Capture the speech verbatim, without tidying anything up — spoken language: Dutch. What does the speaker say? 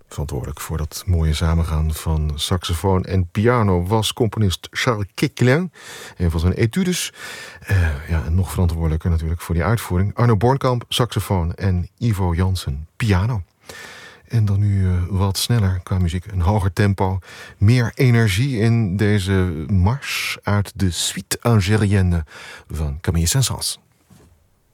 Verantwoordelijk voor dat mooie samengaan van saxofoon en piano was componist Charles Quéclin. Een van zijn etudes. Uh, ja, en nog verantwoordelijker natuurlijk voor die uitvoering. Arno Bornkamp, saxofoon en Ivo Jansen, piano. En dan nu uh, wat sneller qua muziek, een hoger tempo. Meer energie in deze mars uit de suite Algérienne van Camille Saint-Saëns.